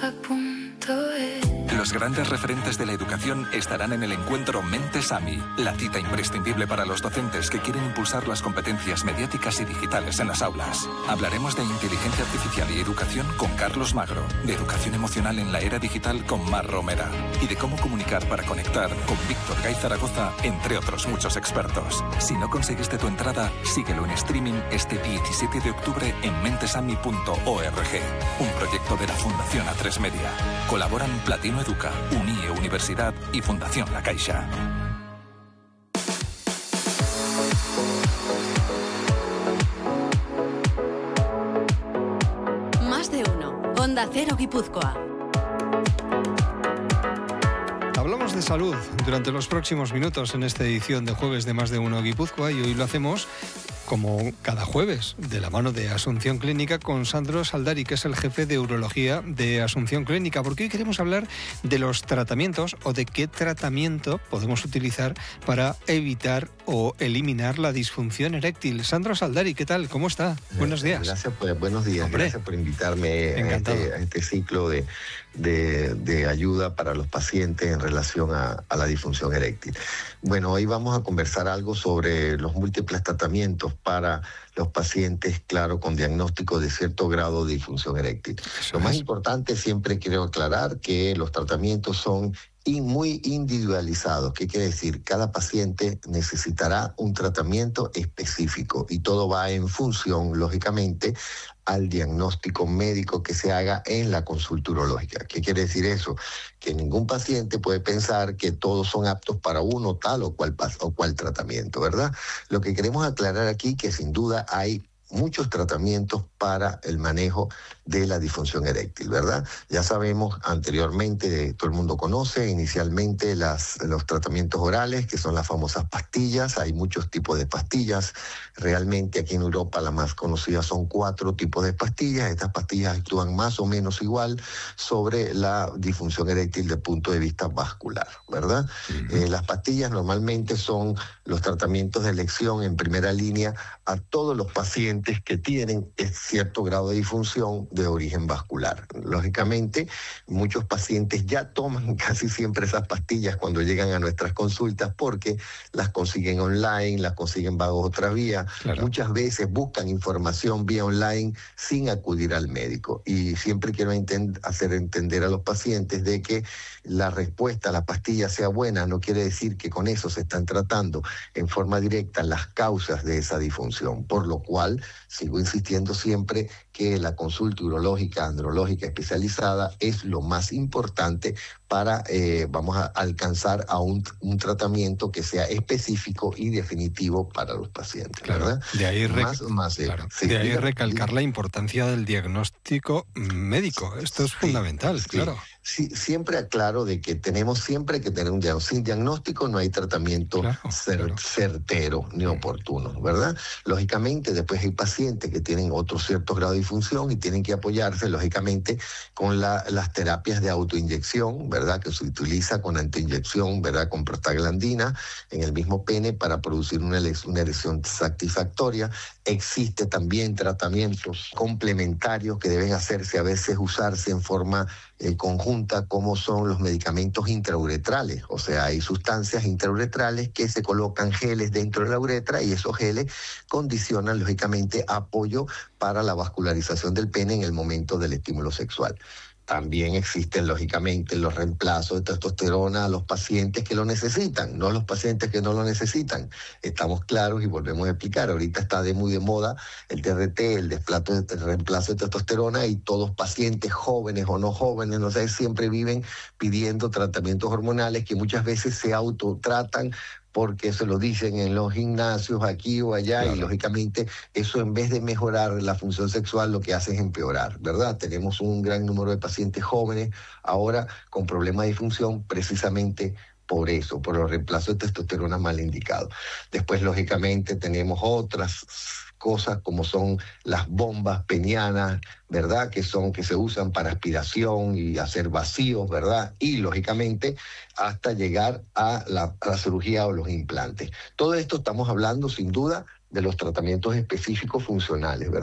Los grandes referentes de la educación estarán en el encuentro Mentes AMI, la cita imprescindible para los docentes que quieren impulsar las competencias mediáticas y digitales en las aulas. Hablaremos de inteligencia artificial y educación con Carlos Magro, de educación emocional en la era digital con Mar Romera y de cómo comunicar para conectar con Víctor Gay Zaragoza, entre otros muchos expertos. Si no conseguiste tu entrada, síguelo en streaming este 17 de octubre en mentesami.org, un proyecto de la Fundación A3 Media. Colaboran Platino Educa, UNIE Universidad y Fundación La Caixa. Más de uno. Onda Cero Guipúzcoa. Hablamos de salud durante los próximos minutos en esta edición de Jueves de Más de Uno Guipúzcoa y hoy lo hacemos como cada jueves, de la mano de Asunción Clínica con Sandro Saldari, que es el jefe de urología de Asunción Clínica, porque hoy queremos hablar de los tratamientos o de qué tratamiento podemos utilizar para evitar o eliminar la disfunción eréctil. Sandro Saldari, ¿qué tal? ¿Cómo está? Buenos días. Gracias, buenos días. Hombre, gracias por invitarme a este ciclo de ayuda para los pacientes en relación a la disfunción eréctil. Bueno, hoy vamos a conversar algo sobre los múltiples tratamientos para los pacientes, claro, con diagnóstico de cierto grado de disfunción eréctil. Lo más importante, siempre quiero aclarar que los tratamientos son muy individualizados. ¿Qué quiere decir? Cada paciente necesitará un tratamiento específico y todo va en función, lógicamente, al diagnóstico médico que se haga en la consulta urológica. ¿Qué quiere decir eso? Que ningún paciente puede pensar que todos son aptos para uno tal o cual tratamiento, ¿verdad? Lo que queremos aclarar aquí que sin duda hay muchos tratamientos para el manejo de la disfunción eréctil, ¿verdad? Ya sabemos anteriormente, todo el mundo conoce inicialmente los tratamientos orales, que son las famosas pastillas. Hay muchos tipos de pastillas. Realmente aquí en Europa la más conocida son 4 tipos de pastillas. Estas pastillas actúan más o menos igual sobre la disfunción eréctil desde el punto de vista vascular, ¿verdad? Las pastillas normalmente son los tratamientos de elección en primera línea a todos los pacientes que tienen cierto grado de disfunción de origen vascular. Lógicamente, muchos pacientes ya toman casi siempre esas pastillas cuando llegan a nuestras consultas porque las consiguen online, las consiguen bajo otra vía. Claro. Muchas veces buscan información vía online sin acudir al médico. Y siempre quiero hacer entender a los pacientes de que la respuesta a la pastilla sea buena no quiere decir que con eso se están tratando en forma directa las causas de esa disfunción, por lo cual sigo insistiendo siempre que la consulta urológica, andrológica especializada es lo más importante para vamos a alcanzar a un tratamiento que sea específico y definitivo para los pacientes, claro, ¿verdad? De ahí, de ahí recalcar la importancia del diagnóstico médico. Esto es fundamental, claro. Sí, siempre aclaro de que tenemos siempre que tener un diagnóstico. Sin diagnóstico no hay tratamiento certero ni oportuno, ¿verdad? Lógicamente, después hay pacientes que tienen otro cierto grado de disfunción y tienen que apoyarse, lógicamente, con las terapias de autoinyección, ¿verdad? Que se utiliza con antiinyección, ¿verdad? Con prostaglandina en el mismo pene para producir una erección satisfactoria. Existe también tratamientos complementarios que deben hacerse, a veces usarse en forma conjunta, como son los medicamentos intrauretrales. O sea, hay sustancias intrauretrales que se colocan geles dentro de la uretra y esos geles condicionan, lógicamente, apoyo para la vascularización del pene en el momento del estímulo sexual. También existen, lógicamente, los reemplazos de testosterona a los pacientes que lo necesitan, no a los pacientes que no lo necesitan. Estamos claros y volvemos a explicar. Ahorita está muy de moda el TRT, el reemplazo de testosterona, y todos pacientes jóvenes o no jóvenes, no sé, siempre viven pidiendo tratamientos hormonales que muchas veces se autotratan porque se lo dicen en los gimnasios aquí o allá, claro. Y lógicamente eso, en vez de mejorar la función sexual, lo que hace es empeorar, ¿verdad? Tenemos un gran número de pacientes jóvenes ahora con problemas de disfunción precisamente por eso, por los reemplazos de testosterona mal indicados. Después, lógicamente, tenemos otras cosas como son las bombas penianas, ¿verdad? Que se usan para aspiración y hacer vacíos, ¿verdad? Y, lógicamente, hasta llegar a la cirugía o los implantes. Todo esto estamos hablando, sin duda, de los tratamientos específicos funcionales, ¿verdad?